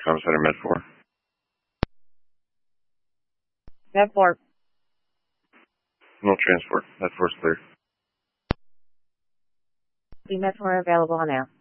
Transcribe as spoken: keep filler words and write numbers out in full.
Com Center Med four. Med four. No transport. Med four's clear. The Med four available on air.